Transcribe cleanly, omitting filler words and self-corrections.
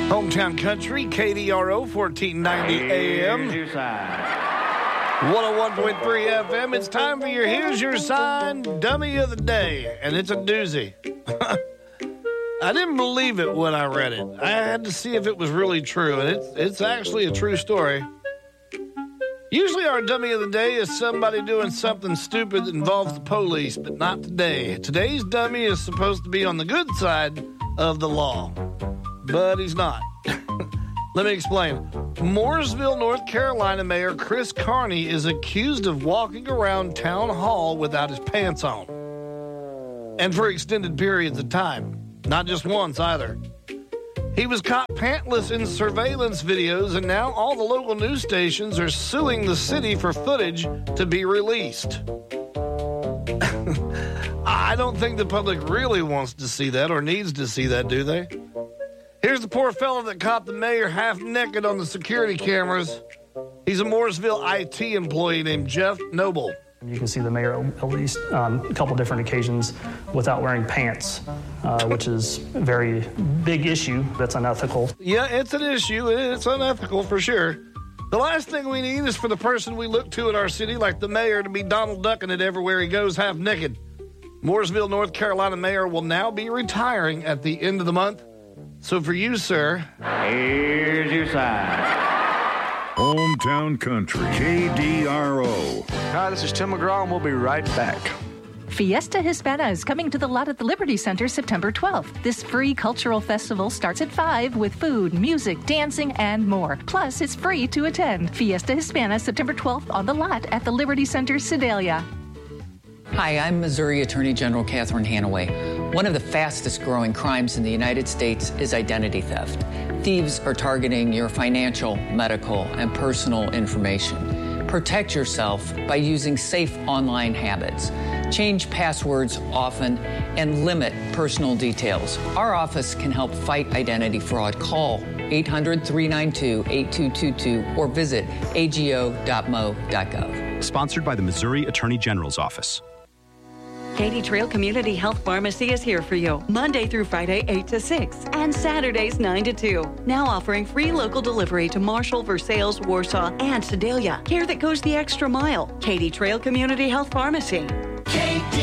Hometown Country, KDRO, 1490 AM. 101.3 FM. It's time for your Here's Your Sign Dummy of the Day. And it's a doozy. I didn't believe it when I read it. I had to see if it was really true. And it's actually a true story. Usually our dummy of the day is somebody doing something stupid that involves the police, but not today. Today's dummy is supposed to be on the good side of the law, but he's not. Let me explain. Mooresville, North Carolina Mayor Chris Carney is accused of walking around Town Hall without his pants on, and for extended periods of time. Not just once either. He was caught pantless in surveillance videos, and now all the local news stations are suing the city for footage to be released. I don't think the public really wants to see that or needs to see that, do they? Here's the poor fella that caught the mayor half naked on the security cameras. He's a Mooresville IT employee named Jeff Noble. You can see the mayor at least on a couple different occasions without wearing pants, which is a very big issue that's unethical. Yeah, it's an issue. It's unethical for sure. The last thing we need is for the person we look to in our city, like the mayor, to be Donald Ducking it everywhere he goes half naked. Mooresville, North Carolina mayor will now be retiring at the end of the month. So for you, sir, here's your sign. Hometown Country, KDRO. Hi, this is Tim McGraw, and we'll be right back. Fiesta Hispana is coming to the lot at the Liberty Center September 12th. This free cultural festival starts at 5 with food, music, dancing, and more. Plus, it's free to attend. Fiesta Hispana, September 12th on the lot at the Liberty Center, Sedalia. Hi, I'm Missouri Attorney General Catherine Hanaway. One of the fastest growing crimes in the United States is identity theft. Thieves are targeting your financial, medical, and personal information. Protect yourself by using safe online habits. Change passwords often and limit personal details. Our office can help fight identity fraud. Call 800-392-8222 or visit ago.mo.gov. Sponsored by the Missouri Attorney General's Office. Katy Trail Community Health Pharmacy is here for you Monday through Friday 8 to 6 and Saturdays 9 to 2. Now offering free local delivery to Marshall, Versailles, Warsaw, and Sedalia. Care that goes the extra mile. Katy Trail Community Health Pharmacy.